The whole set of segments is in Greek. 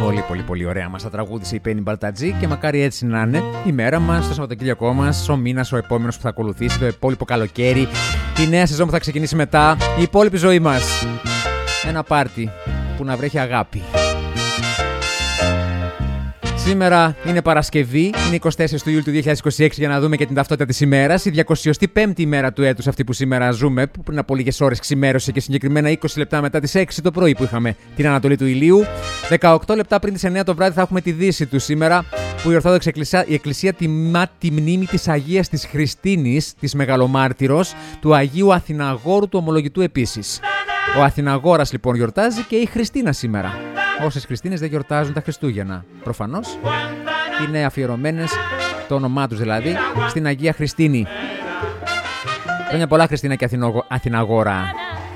Πολύ ωραία μας τα τραγούδισε η Πέννη Μπαλτατζή και μακάρι έτσι να είναι η μέρα μας, το Σαββατοκύριακό μας, ο μήνας ο επόμενος που θα ακολουθήσει, το υπόλοιπο καλοκαίρι, η νέα σεζόν που θα ξεκινήσει μετά, η υπόλοιπη ζωή μας. Ένα πάρτι που να βρέχει αγάπη. Σήμερα είναι Παρασκευή, είναι 24 του Ιούλιου του 2026 για να δούμε και την ταυτότητα της ημέρας. Η 205η ημέρα του έτους αυτή που σήμερα ζούμε, που πριν από λίγες ώρες ξημέρωσε και συγκεκριμένα 20 λεπτά μετά τις 6 το πρωί που είχαμε την Ανατολή του ηλίου. 18 λεπτά πριν τις 9 το βράδυ θα έχουμε τη Δύση του σήμερα, που η Ορθόδοξη Εκκλησία τιμά τη μνήμη της Αγίας της Χριστίνης, της Μεγαλομάρτυρος, του Αγίου Αθηναγόρου του Ομολογητού επίσης. Ο Αθηναγόρας λοιπόν γιορτάζει και η Χριστίνα σήμερα. Όσες Χριστίνες δεν γιορτάζουν τα Χριστούγεννα. Προφανώς είναι αφιερωμένες, το όνομά τους δηλαδή, στην Αγία Χριστίνη. Χρόνια πολλά Χριστίνα και Αθηναγόρα.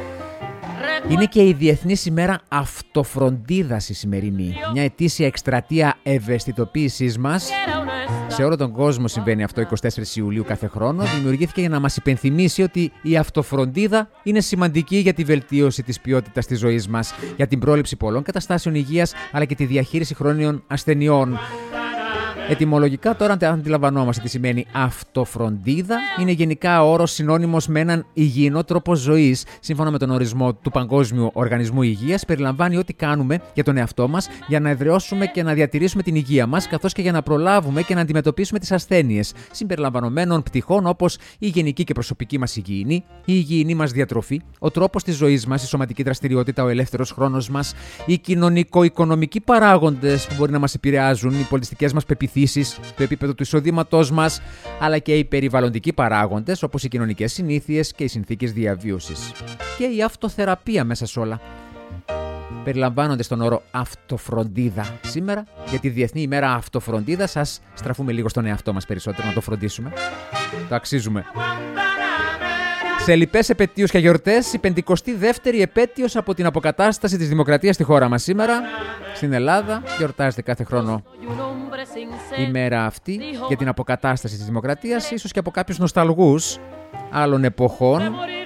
Είναι και η Διεθνής ημέρα αυτοφροντίδας η σημερινή. Μια ετήσια εκστρατεία ευαισθητοποίησής μας. Σε όλο τον κόσμο συμβαίνει αυτό 24 Ιουλίου κάθε χρόνο. Δημιουργήθηκε για να μας υπενθυμίσει ότι η αυτοφροντίδα είναι σημαντική για τη βελτίωση της ποιότητας της ζωής μας, για την πρόληψη πολλών καταστάσεων υγείας, αλλά και τη διαχείριση χρόνιων ασθενειών. Ετυμολογικά τώρα αντιλαμβανόμαστε τι σημαίνει αυτοφροντίδα. Είναι γενικά ο όρος συνώνυμος με έναν υγιεινό τρόπο ζωής. Σύμφωνα με τον ορισμό του Παγκόσμιου Οργανισμού Υγείας, περιλαμβάνει ό,τι κάνουμε για τον εαυτό μας για να εδραιώσουμε και να διατηρήσουμε την υγεία μας, καθώς και για να προλάβουμε και να αντιμετωπίσουμε τις ασθένειες, συμπεριλαμβανομένων πτυχών όπως η γενική και προσωπική μας υγιεινή, η υγιεινή μας διατροφή, ο τρόπος της ζωής μας, η σωματική δραστηριότητα, ο ελεύθερος χρόνος μας, οι κοινωνικο-οικονομικοί παράγοντες που μπορεί να μας επηρεάζουν, οι πολιτιστικές μας πεποιθήσεις, το επίπεδο του εισοδήματός μας, αλλά και οι περιβαλλοντικοί παράγοντες όπως οι κοινωνικές συνήθειες και οι συνθήκες διαβίωσης. Και η αυτοθεραπεία μέσα σε όλα περιλαμβάνονται στον όρο αυτοφροντίδα. Σήμερα, για τη Διεθνή ημέρα αυτοφροντίδας, ας στραφούμε λίγο στον εαυτό μας περισσότερο, να το φροντίσουμε. Το αξίζουμε. Σε λοιπές επετείους και γιορτές, η 52η επέτειος από την αποκατάσταση της δημοκρατίας στη χώρα μας σήμερα. Στην Ελλάδα γιορτάζεται κάθε χρόνο η μέρα αυτή για την αποκατάσταση της δημοκρατίας, ίσως και από κάποιους νοσταλγούς άλλων εποχών.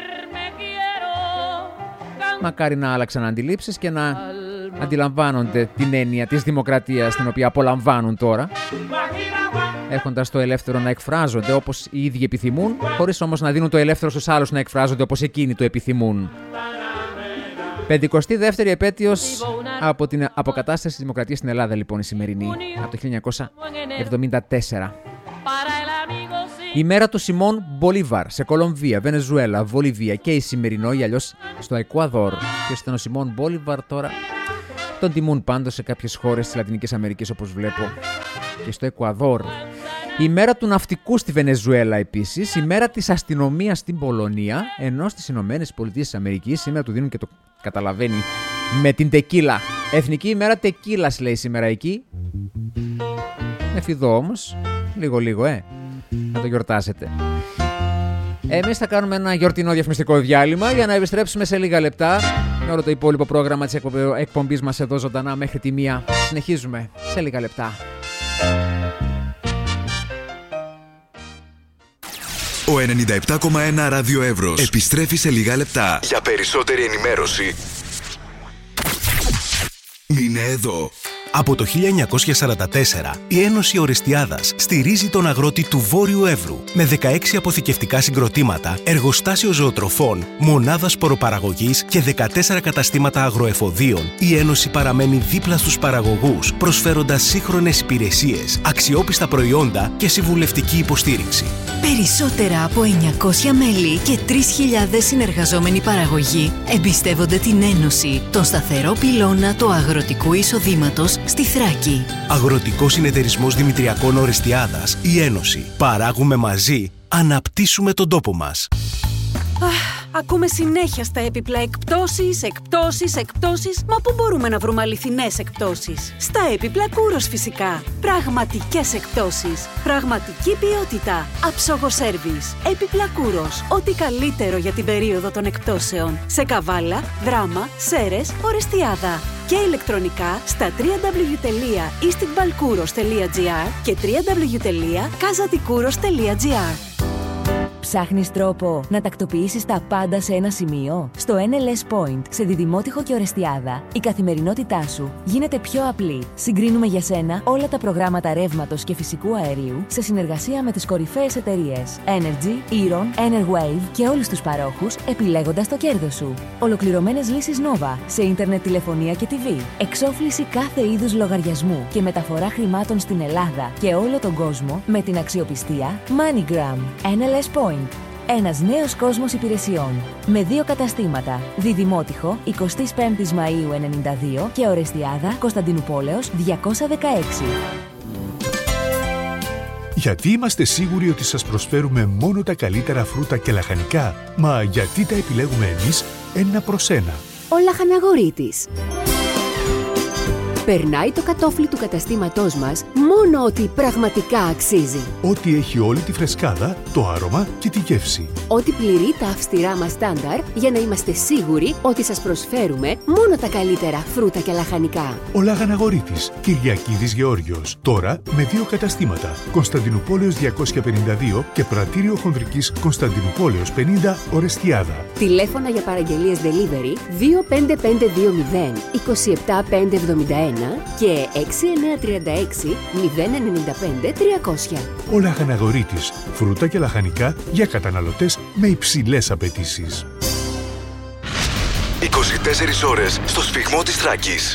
Μακάρι να άλλαξαν αντιλήψεις και να αντιλαμβάνονται την έννοια της δημοκρατίας την οποία απολαμβάνουν τώρα, έχοντας το ελεύθερο να εκφράζονται όπως οι ίδιοι επιθυμούν, χωρίς όμως να δίνουν το ελεύθερο στους άλλους να εκφράζονται όπως εκείνοι το επιθυμούν. 52η επέτειος από την αποκατάσταση της δημοκρατίας στην Ελλάδα λοιπόν η σημερινή, από το 1974. Η μέρα του Σιμών Μπολίβαρ σε Κολομβία, Βενεζουέλα, Βολιβία και η σημερινό ή αλλιώς στο Εκουαδόρ. Ποιος ήταν ο Σιμών Μπολίβαρ τώρα? Τον τιμούν πάντως σε κάποιες χώρες της Λατινικής Αμερικής όπως βλέπω και στο Εκουαδόρ. Η μέρα του ναυτικού στη Βενεζουέλα επίσης, η μέρα της αστυνομίας στην Πολωνία, ενώ στις Ηνωμένες Πολιτείες της Αμερικής σήμερα του δίνουν και το καταλαβαίνει με την τεκίλα. Εθνική ημέρα τεκίλας λέει σήμερα εκεί. Με φιδό όμως, λίγο να το γιορτάσετε. Εμείς θα κάνουμε ένα γιορτινό διαφημιστικό διάλειμμα για να επιστρέψουμε σε λίγα λεπτά με όλο το υπόλοιπο πρόγραμμα της εκπομπής μας εδώ ζωντανά μέχρι τη 1. Συνεχίζουμε σε λίγα λεπτά. Ο 97,1 Ράδιο Εύρος επιστρέφει σε λίγα λεπτά. Για περισσότερη ενημέρωση μείνε εδώ. Από το 1944, η Ένωση Ορεστιάδας στηρίζει τον αγρότη του Βόρειου Εύρου με 16 αποθηκευτικά συγκροτήματα, εργοστάσιο ζωοτροφών, μονάδα σποροπαραγωγής και 14 καταστήματα αγροεφοδίων. Η Ένωση παραμένει δίπλα στους παραγωγούς, προσφέροντας σύγχρονες υπηρεσίες, αξιόπιστα προϊόντα και συμβουλευτική υποστήριξη. Περισσότερα από 900 μέλη και 3.000 συνεργαζόμενοι παραγωγοί εμπιστεύονται την Ένωση, τον σταθερό πυλώνα του αγροτικού εισοδήματος στη Θράκη. Αγροτικός Συνεταιρισμός Δημητριακών Ορεστιάδας, η Ένωση. Παράγουμε μαζί, αναπτύσσουμε τον τόπο μας. Ακούμε συνέχεια στα έπιπλα εκπτώσεις. Μα πού μπορούμε να βρούμε αληθινές εκπτώσεις? Στα έπιπλα Κούρος φυσικά. Πραγματικές εκπτώσεις. Πραγματική ποιότητα. Άψογο σέρβις. Έπιπλα Κούρος. Ό,τι καλύτερο για την περίοδο των εκπτώσεων. Σε Καβάλα, Δράμα, Σέρες, Ορεστιάδα. Και ηλεκτρονικά στα www.istbalkouros.gr και www.kazatikuros.gr. Ψάχνεις τρόπο να τακτοποιήσεις τα πάντα σε ένα σημείο? Στο NLS Point, σε Διδημότυχο και Ορεστιάδα, η καθημερινότητά σου γίνεται πιο απλή. Συγκρίνουμε για σένα όλα τα προγράμματα ρεύματος και φυσικού αερίου σε συνεργασία με τις κορυφαίες εταιρείες Energy, Eron, Enerwave και όλους τους παρόχους, επιλέγοντας το κέρδος σου. Ολοκληρωμένες λύσεις Nova σε ίντερνετ, τηλεφωνία και TV. Εξόφληση κάθε είδους λογαριασμού και μεταφορά χρημάτων στην Ελλάδα και όλο τον κόσμο με την αξιοπιστία MoneyGram. NLS Point. Ένας νέος κόσμος υπηρεσιών. Με 2 καταστήματα. Διδημότυχο, 25 Μαΐου 92 και Ορεστιάδα, Κωνσταντινουπόλεως 216. Γιατί είμαστε σίγουροι ότι σας προσφέρουμε μόνο τα καλύτερα φρούτα και λαχανικά? Μα γιατί τα επιλέγουμε εμείς ένα προς ένα? Ο Λαχαναγορίτης. Περνάει το κατόφλι του καταστήματός μας μόνο ότι πραγματικά αξίζει. Ό,τι έχει όλη τη φρεσκάδα, το άρωμα και τη γεύση. Ό,τι πληρεί τα αυστηρά μας στάνταρ για να είμαστε σίγουροι ότι σας προσφέρουμε μόνο τα καλύτερα φρούτα και λαχανικά. Ο Λαχαναγορίτης, Κυριακίδης Γεώργιος. Τώρα με 2 καταστήματα. Κωνσταντινουπόλεως 252 και Πρατήριο Χονδρικής Κωνσταντινουπόλεως 50 Ορεστιάδα. Τηλέφωνα για παραγγελίες delivery 25520 27571 και 6936 095 300. Ο Λαχαναγορίτης, φρούτα και λαχανικά για καταναλωτές με υψηλές απαιτήσεις. 24 ώρες στο σφυγμό της Θράκης.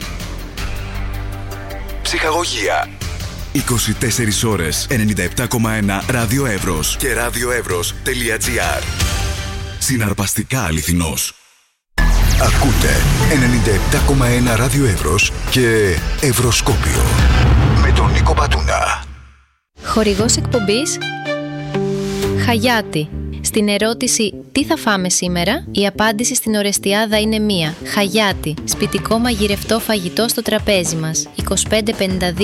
Ψυχαγωγία. 24 ώρες 97,1 Ράδιο Εύρος και radioevros.gr. Συναρπαστικά αληθινός. Ακούτε 97,1 Ράδιο Εύρος και Ευρωσκόπιο με τον Νίκο Πατούνα. Χορηγός εκπομπής Χαγιάτη. Στην ερώτηση «Τι θα φάμε σήμερα?» η απάντηση στην Ορεστιάδα είναι μία. Χαγιάτη. Σπιτικό μαγειρευτό φαγητό στο τραπέζι μας. 2552 0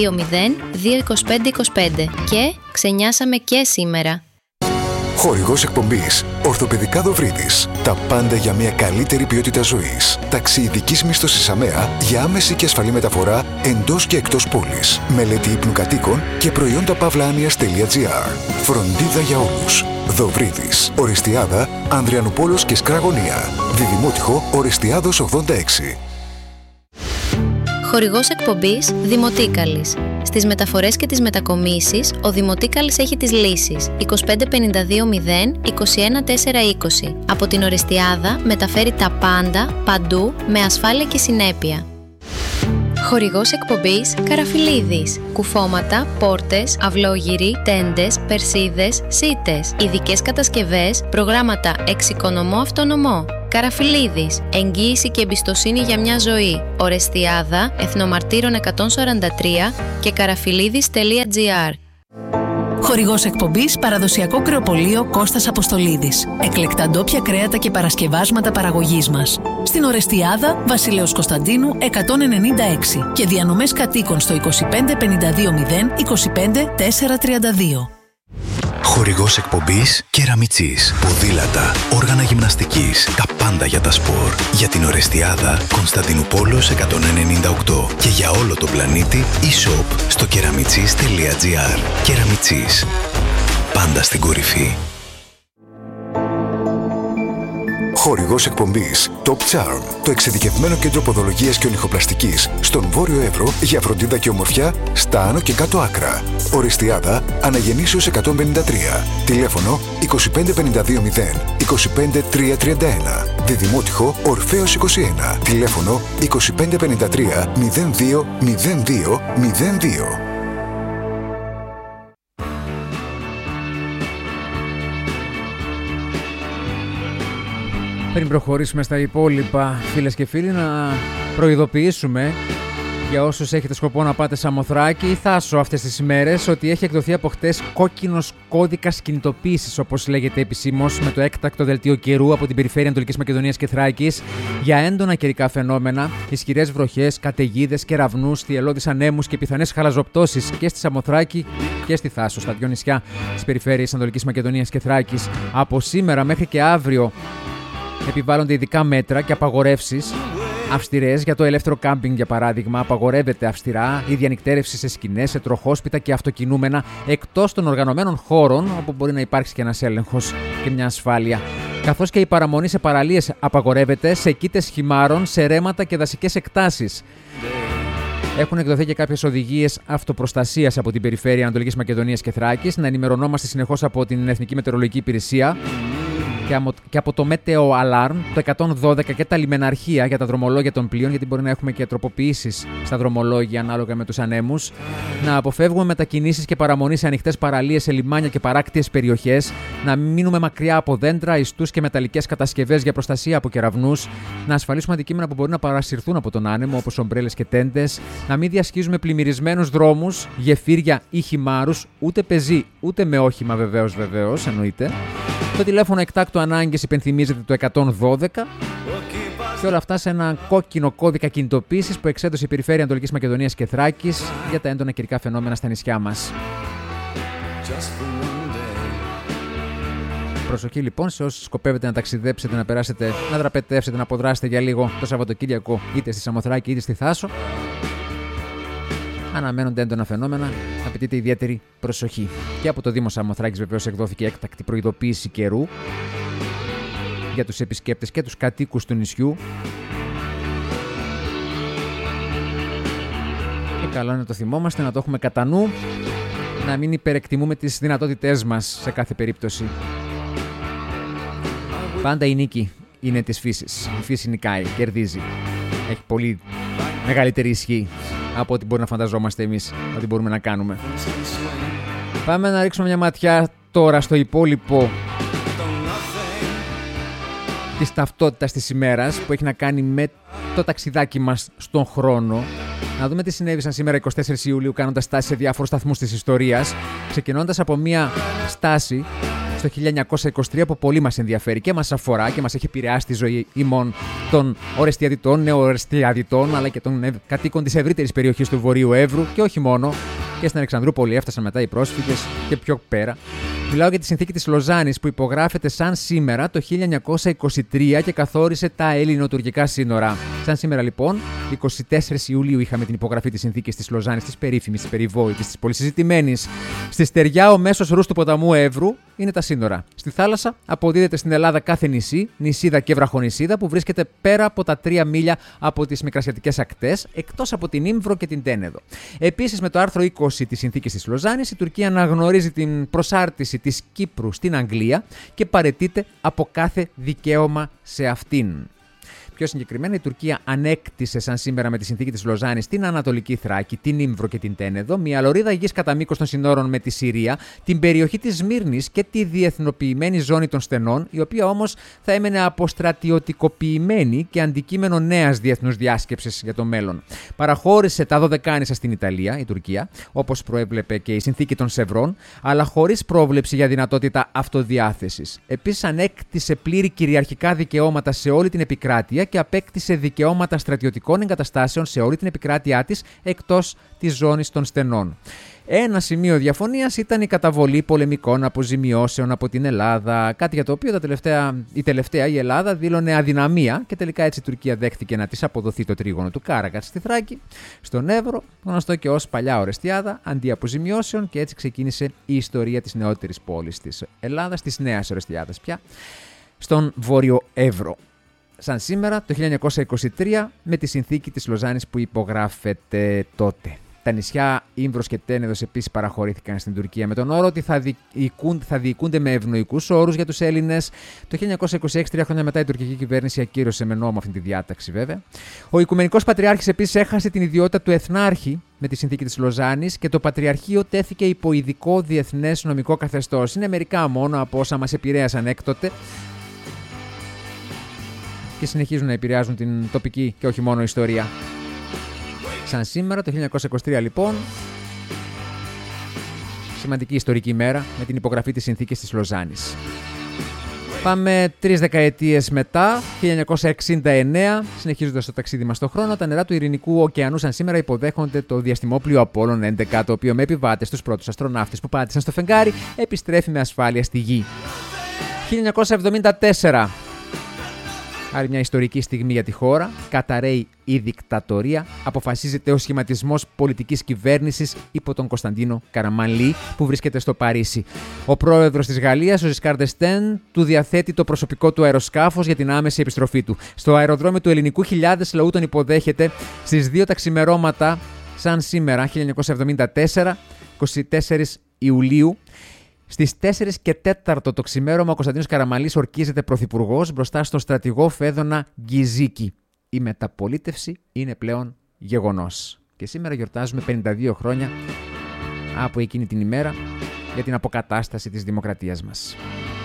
22525. Και ξενιάσαμε και σήμερα. Χορηγός εκπομπής Ορθοπαιδικά Δοβρίδης. Τα πάντα για μια καλύτερη ποιότητα ζωής. Ταξί ειδικής μίσθωσης ΑΜΕΑ για άμεση και ασφαλή μεταφορά εντός και εκτός πόλης. Μελέτη ύπνου κατοίκων και προϊόντα pavlanias.gr. Φροντίδα για όλους. Δοβρίδης. Ορεστιάδα, Ανδριανουπόλεως και Σκραγωνία. Διδημότυχο, Ορεστιάδος 86. Χορηγός εκπομπής Δημοτίκαλης. Στις μεταφορές και τις μετακομίσεις, ο Δημοτίκαλης έχει τις λύσεις 2552 0 21 420. Από την Ορεστιάδα μεταφέρει τα πάντα, παντού, με ασφάλεια και συνέπεια. Χορηγός εκπομπής Καραφιλίδης. Κουφώματα, πόρτες, αυλόγυροι, τέντες, περσίδες, σίτες. Ειδικές κατασκευές, προγράμματα εξοικονομώ αυτονομώ. Καραφιλίδης. Εγγύηση και εμπιστοσύνη για μια ζωή. Ορεστιάδα, Εθνομαρτύρων 143 και καραφιλίδης.gr. Χορηγός εκπομπής Παραδοσιακό Κρεοπωλείο Κώστας Αποστολίδης. Εκλεκτά ντόπια κρέατα και παρασκευάσματα παραγωγής μας. Στην Ορεστιάδα, Βασιλέως Κωνσταντίνου 196 και διανομές κατοίκων στο 2552 0 25 432. Χορηγός εκπομπής Κεραμιτσής. Ποδήλατα, όργανα γυμναστικής, τα πάντα για τα σπορ. Για την Ορεστιάδα, Κωνσταντινουπόλεως 198 και για όλο τον πλανήτη, e-shop στο κεραμιτσής.gr. Κεραμιτσής. Πάντα στην κορυφή. Χορηγός εκπομπής Top Charm, το εξειδικευμένο κέντρο ποδολογίας και ονυχοπλαστικής στον Βόρειο Εύρο για φροντίδα και ομορφιά στα άνω και κάτω άκρα. Ορεστιάδα, Αναγεννήσεως 153. Τηλέφωνο 2552 0 25 331. Διδημότυχο Ορφέως 21. Τηλέφωνο 2553 02 02 02. Πριν προχωρήσουμε στα υπόλοιπα, φίλες και φίλοι, να προειδοποιήσουμε για όσους έχετε σκοπό να πάτε Σαμοθράκη ή Θάσο αυτές τις ημέρες ότι έχει εκδοθεί από χτες κόκκινος κώδικας κινητοποίησης, όπως λέγεται επισήμως, με το έκτακτο δελτίο καιρού από την περιφέρεια Ανατολικής Μακεδονίας και Θράκης για έντονα καιρικά φαινόμενα, ισχυρές βροχές, καταιγίδες, κεραυνούς, θυελλώδεις ανέμους και πιθανές χαλαζοπτώσεις και στη Σαμοθράκη και στη Θάσο, στα δυο νησιά της περιφέρειας Ανατολικής Μακεδονίας και Θράκης. Από σήμερα μέχρι και αύριο επιβάλλονται ειδικά μέτρα και απαγορεύσεις αυστηρές για το ελεύθερο κάμπινγκ, για παράδειγμα. Απαγορεύεται αυστηρά η διανυκτέρευση σε σκηνές, σε τροχόσπιτα και αυτοκινούμενα εκτός των οργανωμένων χώρων, όπου μπορεί να υπάρξει και ένας έλεγχος και μια ασφάλεια. Καθώς και η παραμονή σε παραλίες απαγορεύεται, σε κήτες χυμάρων, σε ρέματα και δασικές εκτάσεις. Έχουν εκδοθεί και κάποιες οδηγίες αυτοπροστασίας από την περιφέρεια Ανατολικής Μακεδονίας και Θράκης. Να ενημερωνόμαστε συνεχώς από την Εθνική Μετεωρολογική Υπηρεσία και από το Meteo Alarm, το 112 και τα λιμεναρχεία για τα δρομολόγια των πλοίων, γιατί μπορεί να έχουμε και τροποποιήσεις στα δρομολόγια ανάλογα με τους ανέμους. Να αποφεύγουμε μετακινήσεις και παραμονή σε ανοιχτές παραλίες, σε λιμάνια και παράκτιες περιοχές. Να μείνουμε μακριά από δέντρα, ιστούς και μεταλλικές κατασκευές για προστασία από κεραυνούς. Να ασφαλίσουμε αντικείμενα που μπορεί να παρασυρθούν από τον άνεμο, όπως ομπρέλες και τέντες. Να μην διασχίζουμε πλημμυρισμένους δρόμους, γεφύρια ή χυμάρους, ούτε πεζή, ούτε με όχημα βεβαίως, εννοείται. Το τηλέφωνο εκτάκτου ανάγκης υπενθυμίζεται το 112 και όλα αυτά σε ένα κόκκινο κώδικα κινητοποίησης που εξέδωσε η Περιφέρεια Ανατολικής Μακεδονίας και Θράκης για τα έντονα καιρικά φαινόμενα στα νησιά μας. Προσοχή λοιπόν σε όσους σκοπεύετε να ταξιδέψετε, να περάσετε, να δραπετεύσετε, να αποδράσετε για λίγο το Σαββατοκύριακο είτε στη Σαμοθράκη είτε στη Θάσο. Αναμένονται έντονα φαινόμενα, απαιτείται ιδιαίτερη προσοχή. Και από το Δήμο Σαμοθράκης βεβαίως εκδόθηκε έκτακτη προειδοποίηση καιρού για τους επισκέπτες και τους κατοίκους του νησιού. Και καλό είναι να το θυμόμαστε, να το έχουμε κατά νου, να μην υπερεκτιμούμε τις δυνατότητές μας σε κάθε περίπτωση. Πάντα η νίκη είναι της φύσης. Η φύση νικάει, κερδίζει. Έχει πολύ μεγαλύτερη ισχύ από ό,τι μπορεί να φανταζόμαστε εμείς ότι μπορούμε να κάνουμε. Πάμε να ρίξουμε μια ματιά τώρα στο υπόλοιπο της ταυτότητας της ημέρας που έχει να κάνει με το ταξιδάκι μας στον χρόνο. Να δούμε τι συνέβησαν σήμερα 24 Ιουλίου κάνοντας στάση σε διάφορους σταθμούς της ιστορίας, ξεκινώντας από μια στάση στο 1923 που πολύ μας ενδιαφέρει και μας αφορά και μας έχει επηρεάσει τη ζωή ημών των ορεστιαδιτών, νεοορεστιαδιτών, αλλά και των κατοίκων της ευρύτερης περιοχής του Βορείου Εύρου και όχι μόνο. Και στην Αλεξανδρούπολη έφτασαν μετά οι πρόσφυγες και πιο πέρα. Μιλάω για τη συνθήκη της Λοζάνης που υπογράφεται σαν σήμερα το 1923 και καθόρισε τα ελληνοτουρκικά σύνορα. Σαν σήμερα λοιπόν, 24 Ιουλίου είχαμε την υπογραφή της συνθήκης της Λοζάνης, της περίφημης, της περιβόητης, της πολυσυζητημένης. Στη στεριά ο μέσος ρούς του ποταμού Εύρου είναι τα σύνορα. Στη θάλασσα αποδίδεται στην Ελλάδα κάθε νησί, νησίδα και βραχονησίδα που βρίσκεται πέρα από τα 3 μίλια από τις μικρασιατικές ακτές, εκτός από την Ήμβρο και την Τένεδο. Επίσης, με το άρθρο 20 της συνθήκης της Λοζάνης, η Τουρκία αναγνωρίζει την προσάρτηση της Κύπρου στην Αγγλία και παραιτείται από κάθε δικαίωμα σε αυτήν. Πιο συγκεκριμένα, η Τουρκία ανέκτησε σαν σήμερα με τη συνθήκη της Λοζάνης την Ανατολική Θράκη, την Ήμβρο και την Τένεδο, μια λωρίδα γης κατά μήκος των συνόρων με τη Συρία, την περιοχή της Σμύρνης και τη διεθνοποιημένη ζώνη των Στενών, η οποία όμως θα έμενε αποστρατιωτικοποιημένη και αντικείμενο νέας διεθνούς διάσκεψης για το μέλλον. Παραχώρησε τα Δωδεκάνησα στην Ιταλία, η Τουρκία, όπως προέβλεπε και η συνθήκη των Σευρών, αλλά χωρίς πρόβλεψη για δυνατότητα αυτοδιάθεσης. Επίσης, ανέκτησε πλήρη κυριαρχικά δικαιώματα σε όλη την επικράτεια και απέκτησε δικαιώματα στρατιωτικών εγκαταστάσεων σε όλη την επικράτειά της εκτός της ζώνης των Στενών. Ένα σημείο διαφωνίας ήταν η καταβολή πολεμικών αποζημιώσεων από την Ελλάδα, κάτι για το οποίο η Ελλάδα δήλωνε αδυναμία και τελικά έτσι η Τουρκία δέχθηκε να της αποδοθεί το τρίγωνο του Κάραγκατ στη Θράκη, στον Εύρο, γνωστό και ως παλιά Ορεστιάδα, αντί αποζημιώσεων, και έτσι ξεκίνησε η ιστορία της νεότερης πόλης της Ελλάδας, της νέας Ορεστιάδας πια, στον Βόρειο Εύρο. Σαν σήμερα το 1923 με τη συνθήκη της Λοζάνης που υπογράφεται τότε. Τα νησιά Ήμβρος και Τένεδος επίσης παραχωρήθηκαν στην Τουρκία με τον όρο ότι θα διοικούνται με ευνοϊκούς όρους για τους Έλληνες. Το 1926, 3 χρόνια μετά, η τουρκική κυβέρνηση ακύρωσε με νόμο αυτή τη διάταξη, βέβαια. Ο Οικουμενικός Πατριάρχης επίσης έχασε την ιδιότητα του Εθνάρχη με τη συνθήκη της Λοζάνης και το Πατριαρχείο τέθηκε υπό ειδικό διεθνές νομικό καθεστώς. Είναι μερικά μόνο από όσα μας επηρέασαν έκτοτε και συνεχίζουν να επηρεάζουν την τοπική και όχι μόνο ιστορία. Σαν σήμερα, το 1923 λοιπόν, σημαντική ιστορική ημέρα με την υπογραφή της συνθήκης της Λοζάνης. Πάμε 3 δεκαετίες μετά, 1969, συνεχίζοντας το ταξίδι μας στον χρόνο, τα νερά του Ειρηνικού ωκεανού σαν σήμερα υποδέχονται το διαστημόπλοιο Απόλλων 11, το οποίο με επιβάτες, τους πρώτους αστροναύτες που πάτησαν στο φεγγάρι, επιστρέφει με ασφάλεια στη Γη. 1974. Άρα μια ιστορική στιγμή για τη χώρα. Καταραίει η δικτατορία. Αποφασίζεται ο σχηματισμός πολιτικής κυβέρνησης υπό τον Κωνσταντίνο Καραμανλή που βρίσκεται στο Παρίσι. Ο πρόεδρος της Γαλλίας, ο Ζισκάρ ντ'Εστέν, του διαθέτει το προσωπικό του αεροσκάφος για την άμεση επιστροφή του. Στο αεροδρόμιο του Ελληνικού χιλιάδες λαού τον υποδέχεται στις 2 τα ξημερώματα, σαν σήμερα, 1974, 24 Ιουλίου. Στις 4 και 4 το ξημέρωμα, ο Κωνσταντίνος Καραμανλής ορκίζεται πρωθυπουργός μπροστά στον στρατηγό Φέδωνα Γκιζίκη. Η μεταπολίτευση είναι πλέον γεγονός. Και σήμερα γιορτάζουμε 52 χρόνια από εκείνη την ημέρα για την αποκατάσταση της δημοκρατίας μας.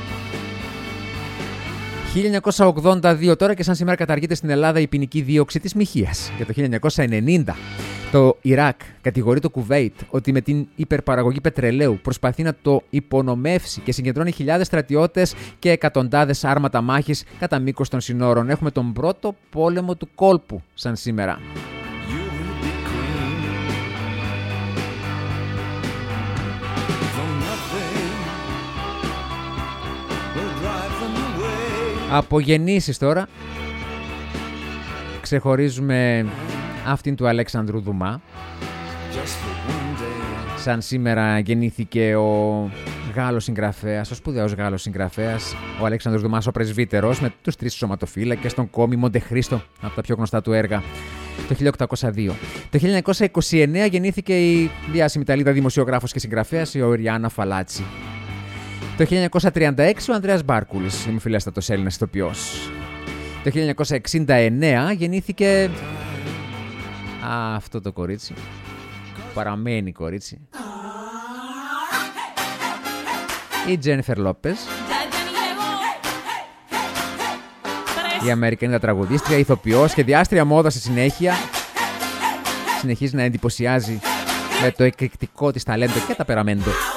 1982 τώρα και σαν σήμερα καταργείται στην Ελλάδα η ποινική δίωξη της μοιχείας. Για το 1990 το Ιράκ κατηγορεί το Κουβέιτ ότι με την υπερπαραγωγή πετρελαίου προσπαθεί να το υπονομεύσει και συγκεντρώνει χιλιάδες στρατιώτες και εκατοντάδες άρματα μάχης κατά μήκος των συνόρων. Έχουμε τον πρώτο πόλεμο του κόλπου σαν σήμερα. Από γεννήσεις τώρα ξεχωρίζουμε αυτήν του Αλέξανδρου Δουμά. Σαν σήμερα γεννήθηκε ο Γάλλος συγγραφέας, ο σπουδαίος Γάλλος συγγραφέας, ο Αλέξανδρος Δουμάς ο πρεσβύτερος, με τους 3 σωματοφύλακες, τον Κόμι, Μοντεχρίστο, από τα πιο γνωστά του έργα, το 1802. Το 1929 γεννήθηκε η διάσημη Ιταλίδα δημοσιογράφος και συγγραφέας, η Οριάννα Φαλάτσι. Το 1936 ο Ανδρέας Μπάρκουλης, ημιφιλέστατος Έλληνας ηθοποιός. Το 1969 γεννήθηκε αυτό το κορίτσι, παραμένει κορίτσι, η Τζένιφερ Λόπες, η Αμερικανίδα τραγουδίστρια, ηθοποιός, σχεδιάστρια μόδας στη συνέχεια. Συνεχίζει να εντυπωσιάζει με το εκρηκτικό της ταλέντο και ταπεραμέντο.